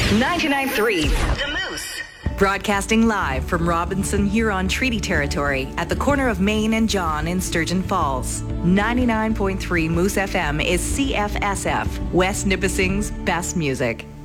99.3 The Moose. Broadcasting live from Robinson Huron Treaty Territory at the corner of Main and John in Sturgeon Falls. 99.3 Moose FM is CFSF, West Nipissing's best music.